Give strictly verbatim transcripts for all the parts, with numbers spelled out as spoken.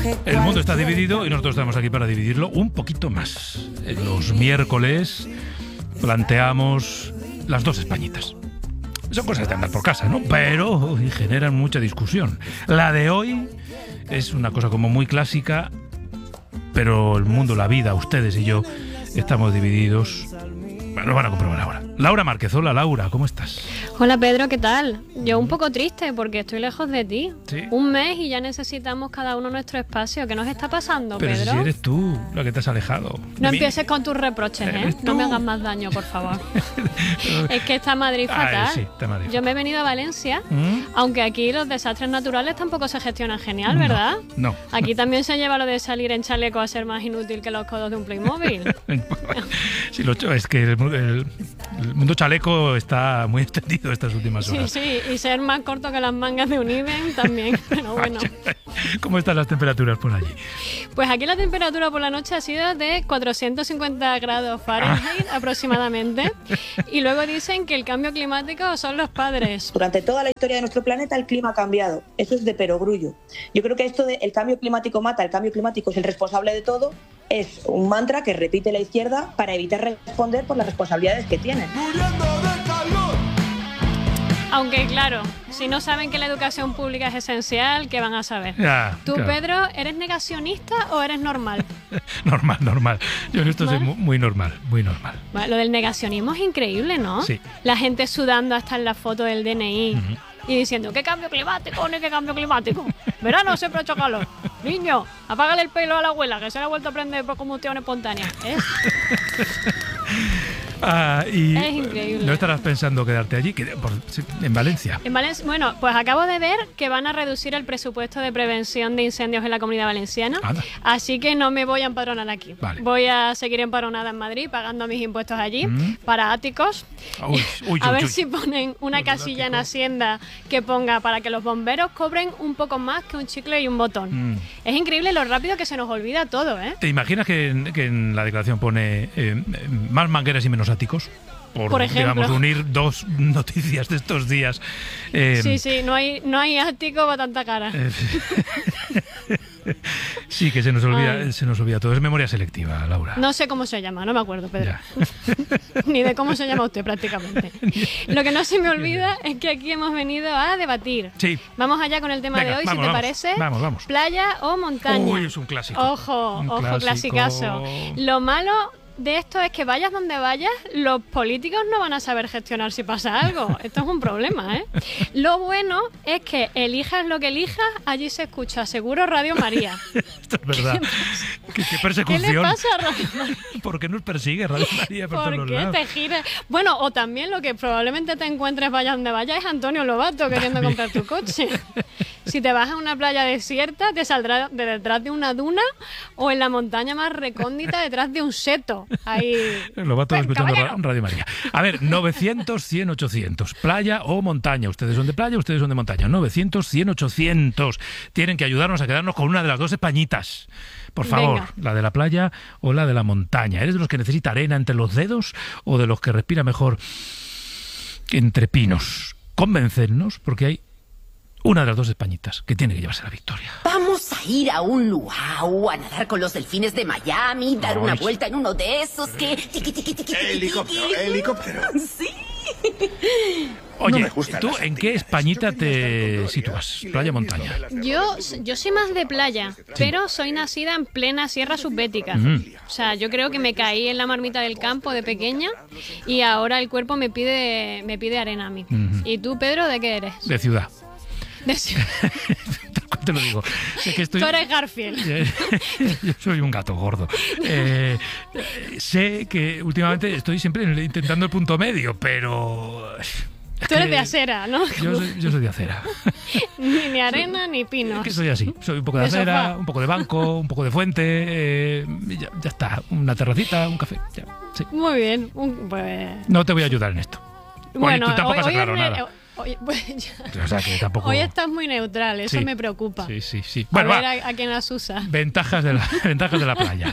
El mundo está dividido y nosotros estamos aquí para dividirlo un poquito más. En los miércoles planteamos las dos Españitas. Son cosas de andar por casa, ¿no? Pero generan mucha discusión. La de hoy es una cosa como muy clásica, pero el mundo, la vida, ustedes y yo estamos divididos. Bueno, lo van a comprobar ahora. Laura Márquez, hola Laura, ¿cómo estás? Hola Pedro, ¿qué tal? Yo un poco triste porque estoy lejos de ti. ¿Sí? Un mes y ya necesitamos cada uno nuestro espacio. ¿Qué nos está pasando, Pero Pedro? si eres tú la que te has alejado. No Mi... empieces con tus reproches, ¿eh? No me hagas más daño, por favor. Es que está Madrid fatal. Ay, sí, está Madrid. Yo me he venido a Valencia, ¿Mm? aunque aquí los desastres naturales tampoco se gestionan genial, ¿verdad? No. no. Aquí también se lleva lo de salir en chaleco a ser más inútil que los codos de un Playmobil. Sí, lo es que el, el, el mundo chaleco está muy extendido estas últimas horas. Sí, sí, y ser más corto que las mangas de un Iben también, pero bueno. ¿Cómo están las temperaturas por allí? Pues aquí la temperatura por la noche ha sido de cuatrocientos cincuenta grados Fahrenheit ah. aproximadamente, y luego dicen que el cambio climático son los padres. Durante toda la historia de nuestro planeta el clima ha cambiado, eso es de perogrullo. Yo creo que esto de el cambio climático mata, el cambio climático es el responsable de todo, es un mantra que repite la izquierda para evitar responder por las responsabilidades que tienen. Aunque claro, si no saben que la educación pública es esencial, ¿qué van a saber? Ya, ¿Tú, claro. Pedro, eres negacionista o eres normal? Normal, normal. Yo en esto ¿Vale? soy muy, muy normal, muy normal. Vale, lo del negacionismo es increíble, ¿no? Sí. La gente sudando hasta en la foto del D N I Uh-huh. y diciendo, ¿qué cambio climático? ¿Ni qué cambio climático? Verano siempre ha hecho calor. Niño, apágale el pelo a la abuela, que se le ha vuelto a prender por combustión espontánea. ¿Eh? Ah, y Es increíble. ¿No estarás pensando quedarte allí, que, por, en Valencia? En Valencia, bueno, pues acabo de ver que van a reducir el presupuesto de prevención de incendios en la Comunidad Valenciana. Anda. Así que no me voy a empadronar aquí. Vale. Voy a seguir empadronada en Madrid, pagando mis impuestos allí, Mm. para áticos. Uy, uy, a uy, ver uy. si ponen una Los casilla en áticos. Hacienda que ponga para que los bomberos cobren un poco más que un chicle y un botón. Mm. Es increíble lo rápido que se nos olvida todo, ¿eh? ¿Te imaginas que en, que en la declaración pone eh, más mangueras y menos áticos? Por, Por ejemplo. digamos, unir dos noticias de estos días. Eh, Sí, sí, no hay, no hay ático para tanta cara. eh, sí, que se nos olvida, Ay. se nos olvida todo. Es memoria selectiva, Laura. No sé cómo se llama, no me acuerdo, Pedro. Ya. Ni de cómo se llama usted prácticamente. Lo que no se me olvida es que aquí hemos venido a debatir. Sí. Vamos allá con el tema Venga, de hoy, vamos, si te vamos. parece. Vamos, vamos. Playa o montaña. Uy, es un clásico. Ojo, Un ojo, clásico. clasicazo. Lo malo de esto es que vayas donde vayas, los políticos no van a saber gestionar si pasa algo. Esto es un problema, ¿eh? Lo bueno es que elijas lo que elijas, allí se escucha seguro Radio María. Esto es verdad. ¿Qué, qué persecución? ¿Qué le pasa a Radio María? ¿Por qué nos persigue Radio María por todos ¿Por los qué lados? te giras? Bueno, o también lo que probablemente te encuentres vaya donde vaya es Antonio Lobato queriendo comprar tu coche. Si te vas a una playa desierta, te saldrá de detrás de una duna o en la montaña más recóndita detrás de un seto. Ahí. Lo va todo Ven, escuchando caballero. Ra- Radio María. A ver, novecientos, cien, ochocientos. Playa o montaña. Ustedes son de playa, ustedes son de montaña. novecientos, cien, ochocientos. Tienen que ayudarnos a quedarnos con una de las dos Españitas. Por favor, Venga. la de la playa o la de la montaña. ¿Eres de los que necesita arena entre los dedos o de los que respira mejor entre pinos? Convencernos, porque hay una de las dos Españitas que tiene que llevarse la victoria. Vamos a ir a un luau, a nadar con los delfines de Miami, dar Ay. una vuelta en uno de esos que... Tiqui, tiqui, tiqui, tiqui, Helicóptero, tiqui. helicóptero. Sí. Oye, No me gustan ¿tú las en qué mentiras. Españita Yo quería estar te con Gloria sitúas? y la ¿Playa o he visto montaña? novelas de Yo, Hollywood. yo soy más de playa, pero soy nacida en plena Sierra Subbética. Mm. O sea, yo creo que me caí en la marmita del campo de pequeña y ahora el cuerpo me pide, me pide arena a mí. Ujú. ¿Y tú, Pedro, de qué eres? De ciudad. De ciudad. Te lo digo. Es que estoy... Tú eres Garfield. Yo soy un gato gordo. Eh, eh, sé que últimamente estoy siempre intentando el punto medio, pero... Tú eres de acera, ¿no? Yo soy, yo soy de acera. Ni, ni arena ni Es pinos. que soy así. Soy un poco de, De acera, sofá. un poco de banco, un poco de fuente. Eh, y ya, ya está. Una terracita, un café. Ya, sí. Muy bien. un- pues, No te voy a ayudar en esto. Hoy bueno, tú tampoco hoy, has hoy aclarado es ne- nada. hoy- pues, ya. O sea, que tampoco... Hoy estás muy neutral, eso Sí. me preocupa. Sí, sí, sí. A Bueno, ver va. a, a quién asusa. Ventajas de la, ventajas de la playa.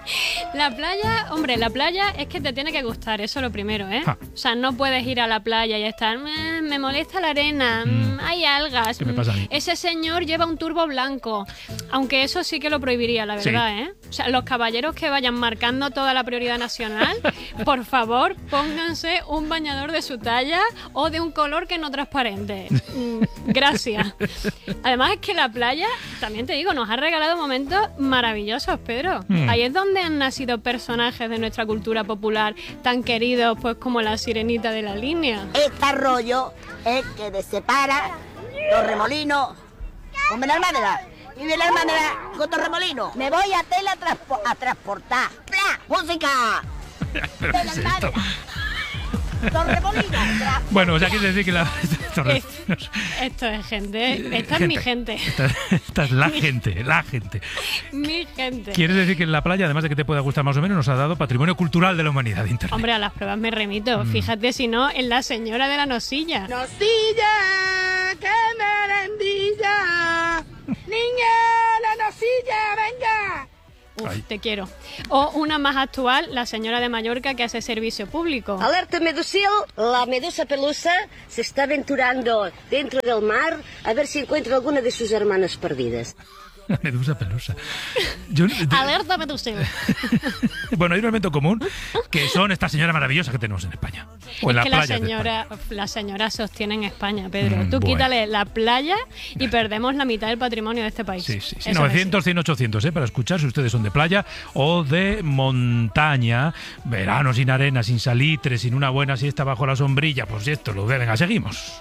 La playa, hombre, la playa es que te tiene que gustar, eso es lo primero, ¿eh? Ah. O sea, no puedes ir a la playa y estar, me, me molesta la arena, mm, hay algas. ¿Qué me pasa a mí? Ese señor lleva un turbo blanco. Aunque eso sí que lo prohibiría, la verdad, Sí. ¿eh? O sea, los caballeros que vayan marcando toda la prioridad nacional, por favor, pónganse un bañador de su talla o de un color que no transparente. Mm, gracias. Además es que la playa, también te digo, nos ha regalado momentos maravillosos, Pedro. Mm. Ahí es donde han nacido personajes de nuestra cultura popular tan queridos, pues como la Sirenita de la Línea. Este arroyo es que te separa Torremolinos con Benalmádena y Benalmádena con Torremolinos. Me voy a tela transpo- a transportar. ¡Pla! ¡Música! ¿Pero qué es esto? Torremolinos. tra- Bueno, o sea, quiere decir que la... Es- Esto es gente, esta es mi gente, Esta, esta es la gente, la gente. mi gente. ¿Quieres decir que en la playa, además de que te pueda gustar más o menos, nos ha dado patrimonio cultural de la humanidad de Internet? Hombre, a las pruebas me remito. Mm. Fíjate si no, en la señora de la nosilla. ¡Nosilla! ¡Qué merendilla! ¡Niña, la nosilla, venga! Uf, Ay. te quiero. O una más actual, la señora de Mallorca que hace servicio público. Alerta medusil, la medusa pelusa se está aventurando dentro del mar a ver si encuentra alguna de sus hermanas perdidas. Medusa pelusa. Yo, de- Alerta medusil. bueno, hay un elemento común que son estas señoras maravillosas que tenemos en España. O en Es las que la playas de señora, España. la señora sostiene en España, Pedro. Mm, Tú bueno. quítale la playa y perdemos la mitad del patrimonio de este país. Sí, sí, sí. Eso es novecientos, así. cien, ochocientos, ¿eh? Para escuchar si ustedes son de playa o de montaña, verano sin arena, sin salitre, sin una buena siesta bajo la sombrilla. Pues esto lo ve, venga, seguimos.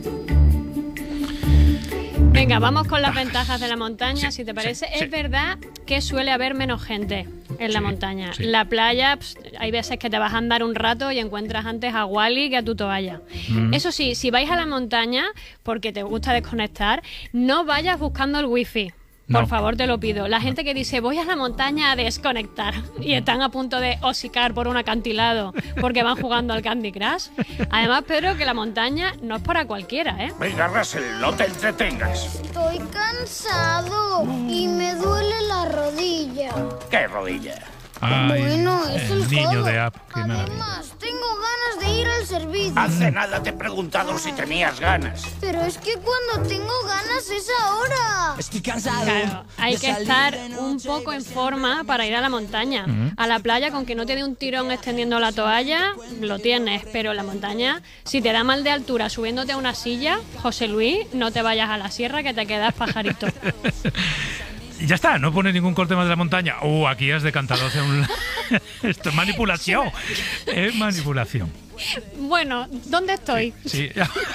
Venga, vamos con las ventajas de la montaña, Sí, si te parece. sí, sí. Es verdad que suele haber menos gente en la Sí, montaña. sí. La playa, pss, hay veces que te vas a andar un rato y encuentras antes a Wally que a tu toalla. Mm. Eso sí, si vais a la montaña porque te gusta desconectar, no vayas buscando el wifi. Por No. favor, te lo pido. La gente que dice, voy a la montaña a desconectar y están a punto de hocicar por un acantilado porque van jugando al Candy Crush. Además, Pedro, que la montaña no es para cualquiera, ¿eh? Venga, Russell, no te entretengas. Estoy cansado y me duele la rodilla. ¿Qué rodilla? Ay, Bueno, es el, el niño codo. de App, qué maravilla. Además, tengo ganas de ir al servicio. Hace nada te he preguntado si tenías ganas. Pero es que cuando tengo ganas es ahora. Claro, hay que estar un poco en forma para ir a la montaña. A la playa, con que no te dé un tirón extendiendo la toalla, lo tienes. Pero la montaña, si te da mal de altura subiéndote a una silla, José Luis, no te vayas a la sierra que te quedas pajarito. Y ya está, no pones ningún corte más de la montaña. Uh, aquí has decantado hacia un... Esto es manipulación. Es manipulación. Bueno, ¿dónde estoy? Sí.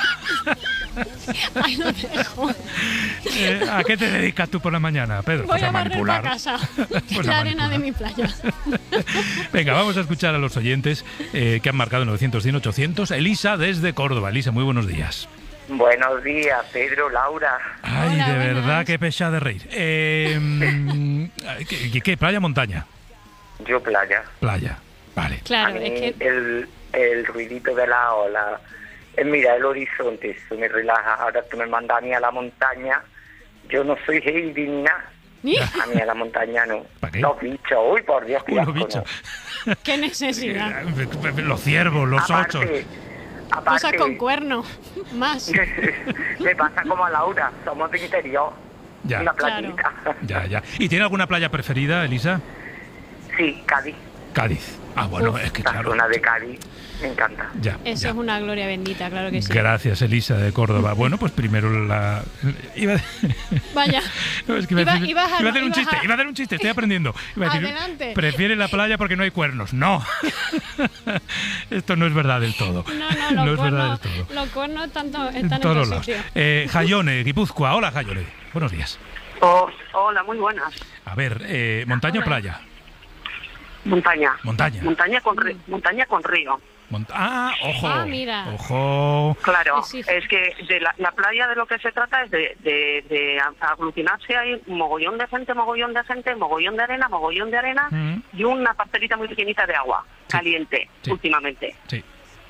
Ahí lo dejo. Eh, ¿A qué te dedicas tú por la mañana, Pedro? Voy Pues a barrer manipular. para casa. Pues a La arena de manipular. mi playa. Venga, vamos a escuchar a los oyentes eh, que han marcado novecientos, cien, ochocientos. Elisa desde Córdoba. Elisa, muy buenos días. Buenos días, Pedro, Laura. Ay, Hola, de buenas. verdad, qué pesada de reír. Eh, mm, ¿qué, qué, qué? ¿Playa o montaña? Yo playa. Playa, vale. A Claro, mí es que el, el ruidito de la ola, eh, mira el horizonte, eso me relaja. Ahora tú me mandas a mí a la montaña, yo no soy Heidi ni nada. ¡Ni! A mí a la montaña no. ¿Para qué? Los bichos, uy, por Dios, qué Uy, los asco, bichos. no. ¡Qué necesidad! Eh, Los ciervos, los osos. Aparte, Cosas aparte, con cuernos. Más. me pasa como a Laura, somos de interior. Ya. Una Claro. playita. Ya, ya. ¿Y tiene alguna playa preferida, Elisa? Sí, Cádiz. Cádiz. Ah, bueno, Uf, es que La claro. zona de Cádiz me encanta. Ya, Eso ya. es una gloria bendita, claro que sí. Gracias, Elisa de Córdoba. Bueno, pues primero la... Iba a... Vaya. No, es que iba, a Iba- decir- ibas a- iba a hacer un ibas chiste, a- iba a hacer un chiste, estoy aprendiendo. Iba a decir, Adelante. prefiere la playa porque no hay cuernos. No. Esto no es verdad del todo. No, no, los es verdad cuernos, del todo. los cuernos tanto, En están en todos todos lados. sitios. Eh, Jayone, Guipúzcoa. Hola, Jayone. Buenos días. Oh, hola, muy buenas. A ver, eh, ¿montaña o playa? Montaña. Montaña. Montaña con, ri- montaña con río. Mont- ah, ojo. Ah, mira. Ojo. Claro, Sí, sí. es que de la, la playa de lo que se trata es de, de, de aglutinarse ahí mogollón de gente, mogollón de gente, mogollón de arena, mogollón de arena Mm. y una parcelita muy pequeñita de agua, Sí. caliente, Sí. últimamente. Sí, sí.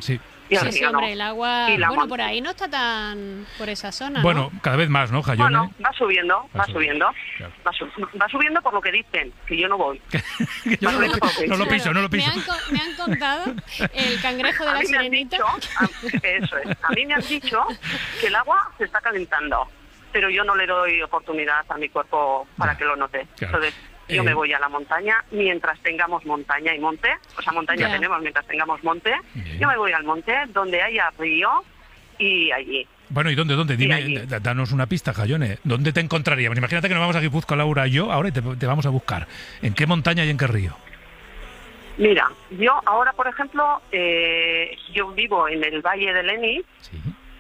Y Sí, el sí, río no. hombre, el agua... Y la Bueno, mon- por ahí no está tan... por esa zona, Bueno, ¿no? cada vez más, ¿no, Jayone? Bueno, va subiendo, Va va subiendo, subiendo. claro. Va, su- va subiendo por lo que dicen, que yo no voy. Yo no, lo, no lo piso, no lo Me piso. han, co- me han contado el cangrejo de A la mí me han sirenita. dicho, a, eso es, a mí me han dicho que el agua se está calentando, pero yo no le doy oportunidad a mi cuerpo para Ya, que lo note. claro. Entonces, yo Eh, me voy a la montaña mientras tengamos montaña y monte, o sea, montaña Ya. tenemos mientras tengamos monte. Bien. Yo me voy al monte donde haya río y allí. Bueno, ¿y dónde, dónde? Y Dime, allí. d- danos una pista, Jayone. ¿Dónde te encontraríamos? Imagínate que nos vamos a Guipúzcoa, Laura y yo, ahora y te, te vamos a buscar. ¿En qué montaña y en qué río? Mira, yo ahora, por ejemplo, eh, yo vivo en el Valle de Leni Sí.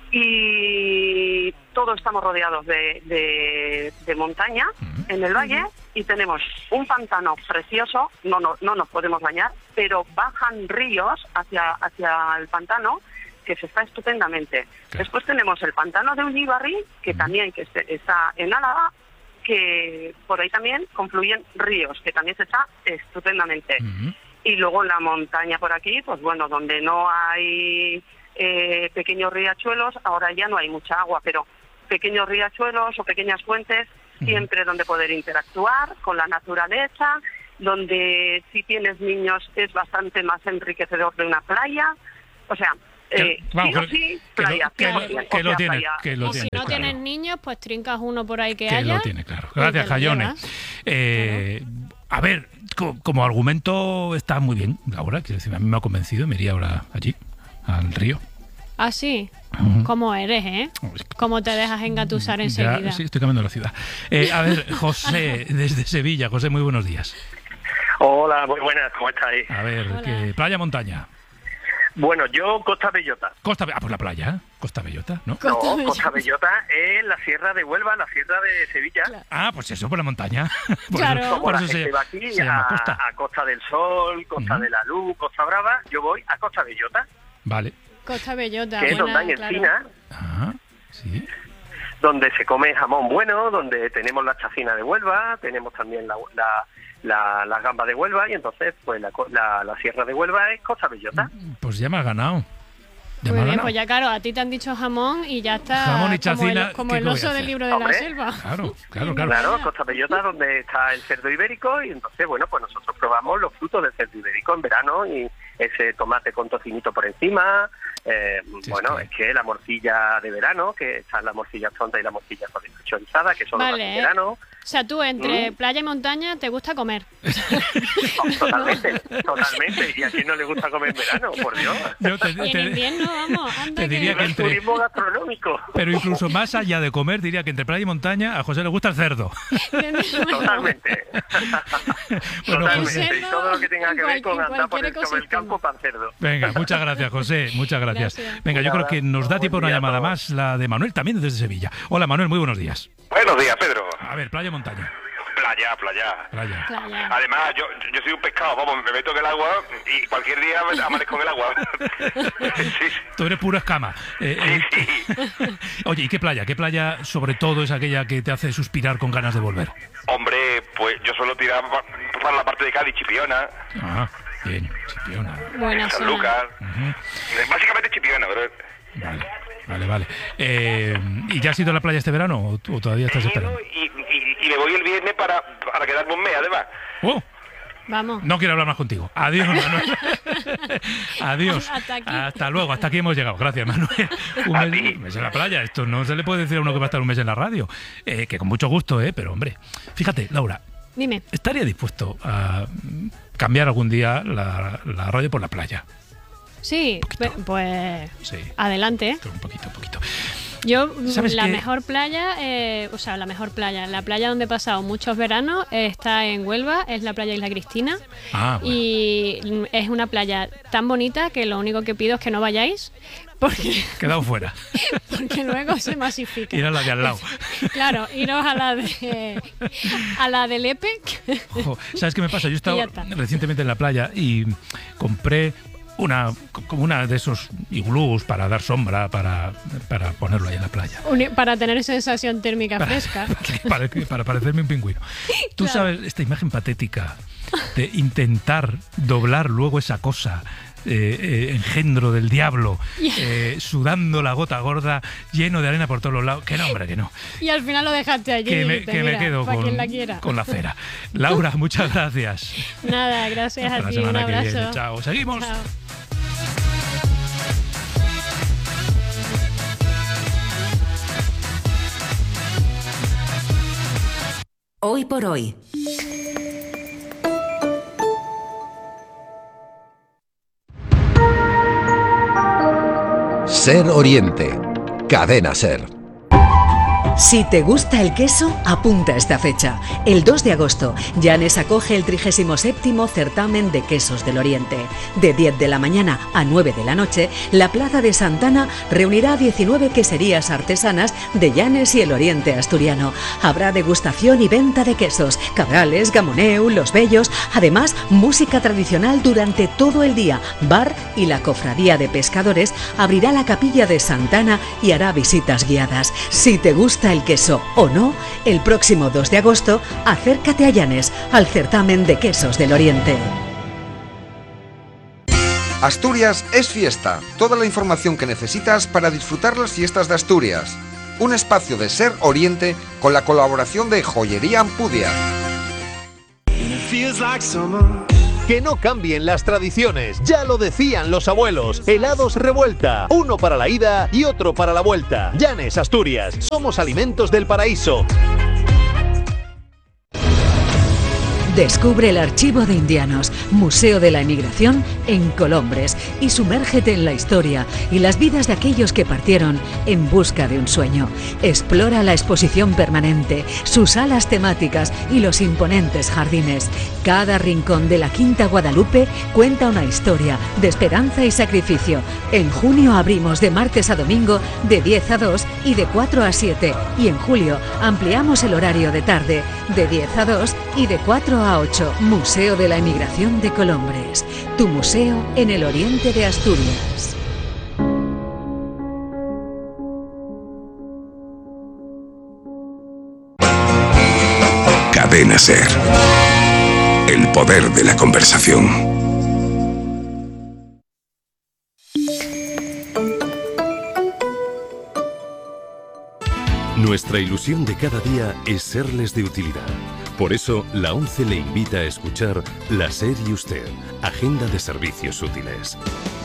y todos estamos rodeados de, de- de montaña Ujú. en el valle y tenemos un pantano precioso, no, no, no nos podemos bañar, pero bajan ríos hacia, hacia el pantano que se está estupendamente. Claro. Después tenemos el pantano de Ullíbarri, que Ujú. también que este- está en Álava, que por ahí también confluyen ríos, que también se está estupendamente. Ujú. Y luego en la montaña por aquí, pues bueno, donde no hay eh, pequeños riachuelos, ahora ya no hay mucha agua, pero pequeños riachuelos o pequeñas fuentes, Ujú. siempre donde poder interactuar con la naturaleza, donde si tienes niños es bastante más enriquecedor de una playa. O sea, eh, Que- vamos, sí o que- sí, que lo- playa. que lo- cien por cien, que o lo sea, tiene, playa. que lo Y si tiene, no claro. tienes niños, pues trincas uno por ahí que, Que haya. lo tiene, claro. y Gracias, te lo Jayone. llevas. Eh, a ver, co- como argumento está muy bien, Laura, que a mí me ha convencido, me iría ahora allí, al río. Ah, sí. Ujú. ¿Cómo eres, eh? ¿Cómo te dejas engatusar Ya, enseguida? sí, estoy cambiando la ciudad. Eh, a ver, José, desde Sevilla. José, muy buenos días. Hola, muy buenas, ¿cómo estáis? A ver, Hola. ¿qué- playa, montaña. Bueno, yo Costa Bellota. Costa, Be- ah, pues la playa, ¿eh? Costa Bellota, ¿no? Costa No, Bellota. Costa Bellota es la sierra de Huelva, la sierra de Sevilla. Claro. Ah, pues eso, por la montaña. Por Claro. eso, Como por la eso gente se, va aquí se llama a, Costa. a Costa del Sol, Costa Ujú. de la Luz, Costa Brava, yo voy a Costa Bellota, Vale. Costa Bellota. que es buena, donde hay claro. encina, Ah, sí. donde se come jamón bueno, donde tenemos la chacina de Huelva, tenemos también la, la, la, las gambas de Huelva, y entonces pues la, co- la, la sierra de Huelva es Costa Bellota. Pues ya me has ganado. Ya me Muy has bien, ganado. pues ya claro, a ti te han dicho jamón y ya está. Jamón y como chacina, el, como ¿qué el voy a oso hacer? del libro de la Hombre. selva. Claro, claro, claro. Claro, Costa Bellota, donde está el cerdo ibérico, y entonces, bueno, pues nosotros probamos los frutos del cerdo ibérico en verano, y ese tomate con tocinito por encima, eh, Sí, bueno, es es que- que... la morcilla de verano, que está la morcilla tonta y la morcilla chorizada, que son las Vale. de verano. O sea, tú entre Mm. playa y montaña te gusta comer. Oh, totalmente, totalmente. ¿Y a quién no le gusta comer en verano? Por Dios. Yo te- Y en te- invierno, vamos, anda te diría que... que El entre- turismo gastronómico. Pero incluso más allá de comer, diría que entre playa y montaña a José le gusta el cerdo. Totalmente. Bueno, Totalmente. José. Y todo lo que tenga que ver con En andar por el, cualquier sobre el campo para el cerdo. Venga, muchas gracias, José. Muchas gracias. Gracias. Venga, yo creo que nos da Buen tiempo una día a llamada todos. más, la de Manuel, también desde Sevilla. Hola, Manuel, muy buenos días. Buenos días, Pedro. A ver, playa o montaña. Playa, playa. Playa. Playa. Además, yo, yo soy un pescado, vamos, me meto en el agua y cualquier día me amanezco en el agua. Sí, Tú eres pura escama. Eh, eh, Oye, ¿y qué playa? ¿Qué playa, sobre todo, es aquella que te hace suspirar con ganas de volver? hombre, pues yo suelo tirar pa- para la parte de Cádiz, Chipiona, Ah, bien, Chipiona. Buena San zona. Lucas. Ujú. Eh, Básicamente Chipiona, pero... Vale, vale, vale. Eh, ¿Y ya has ido a la playa este verano o, o todavía estás esperando? Y, y, y me voy el viernes para, para quedarme un mes, además. ¡Oh! Vamos. No quiero hablar más contigo. Adiós, Manuel. Adiós. Hasta aquí. Hasta luego. Hasta aquí hemos llegado. Gracias, Manuel. Un A mes, ti. un mes en la playa. Esto no se le puede decir a uno que va a estar un mes en la radio. Eh, que con mucho gusto, ¿eh? Pero, hombre, fíjate, Laura, Dime. ¿estaría dispuesto a mm, cambiar algún día la, la radio por la playa? Sí, pe- pues Sí. adelante. Un poquito, un poquito. Yo, mm, ¿Sabes la qué? mejor playa, eh, o sea, la mejor playa, la playa donde he pasado muchos veranos eh, está en Huelva, es la playa Isla Cristina. Ah, bueno. Y mm, es una playa tan bonita que lo único que pido es que no vayáis, porque, Quedado fuera. porque luego se masifica. Ir a la de al lado. Claro, iros a la de a la del E P E C. Ojo, ¿sabes qué me pasa? Yo he Y estado ya está. recientemente en la playa y compré una como una de esos iglús para dar sombra, para, para ponerlo ahí en la playa. Uni- para tener sensación térmica fresca. Para, para parecerme un pingüino. Tú Claro. sabes esta imagen patética de intentar doblar luego esa cosa eh, eh, engendro del diablo, eh, sudando la gota gorda, lleno de arena por todos los lados. Que no, hombre, que no. Y al final lo dejaste allí. Que me, y te, que mira, me quedo pa' con, quien la quiera. con la cera. Laura, muchas gracias. Nada, gracias Hasta a la ti. Un semana que abrazo. viene. Chao. Seguimos. Chao. Hoy por hoy. Ser Oriente. Cadena Ser. Si te gusta el queso, apunta esta fecha. El dos de agosto, Llanes acoge el trigésimo séptimo certamen de quesos del Oriente. De diez de la mañana a nueve de la noche, la Plaza de Santana reunirá a diecinueve queserías artesanas de Llanes y el Oriente asturiano. Habrá degustación y venta de quesos, cabrales, gamoneu, los bellos, además música tradicional durante todo el día. Bar y la Cofradía de Pescadores abrirá la capilla de Santana y hará visitas guiadas. Si te gusta el queso o no, el próximo dos de agosto, acércate a Llanes, al certamen de quesos del Oriente. Asturias es fiesta. Toda la información que necesitas para disfrutar las fiestas de Asturias. Un espacio de Ser Oriente con la colaboración de Joyería Ampudia. Que no cambien las tradiciones, ya lo decían los abuelos. Helados Revuelta, uno para la ida y otro para la vuelta. Llanes, Asturias, somos alimentos del paraíso. Descubre el Archivo de Indianos, Museo de la Emigración en Colombres, y sumérgete en la historia y las vidas de aquellos que partieron en busca de un sueño. Explora la exposición permanente, sus salas temáticas y los imponentes jardines. Cada rincón de la Quinta Guadalupe cuenta una historia de esperanza y sacrificio. En junio abrimos de martes a domingo de diez a dos y de cuatro a siete, y en julio ampliamos el horario de tarde de diez a dos y de cuatro a ocho. Museo de la Emigración de Colombres, tu museo en el oriente de Asturias. Cadena Ser. El poder de la conversación. Nuestra ilusión de cada día es serles de utilidad. Por eso, la ONCE le invita a escuchar La SER y Usted, Agenda de Servicios Útiles.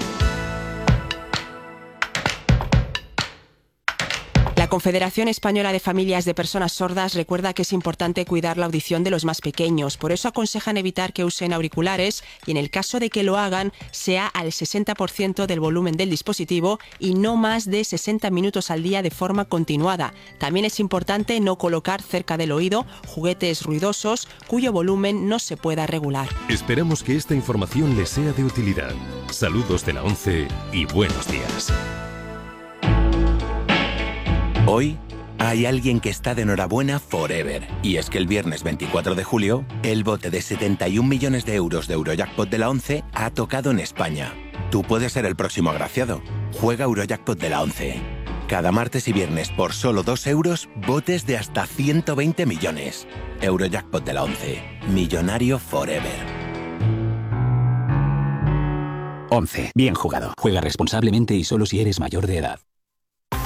La Confederación Española de Familias de Personas Sordas recuerda que es importante cuidar la audición de los más pequeños. Por eso aconsejan evitar que usen auriculares y, en el caso de que lo hagan, sea al sesenta por ciento del volumen del dispositivo y no más de sesenta minutos al día de forma continuada. También es importante no colocar cerca del oído juguetes ruidosos cuyo volumen no se pueda regular. Esperamos que esta información les sea de utilidad. Saludos de la ONCE y buenos días. Hoy hay alguien que está de enhorabuena forever. Y es que el viernes veinticuatro de julio, el bote de setenta y un millones de euros de Eurojackpot de la ONCE ha tocado en España. Tú puedes ser el próximo agraciado. Juega Eurojackpot de la ONCE. Cada martes y viernes por solo dos euros, botes de hasta ciento veinte millones. Eurojackpot de la ONCE. Millonario forever. ONCE. Bien jugado. Juega responsablemente y solo si eres mayor de edad.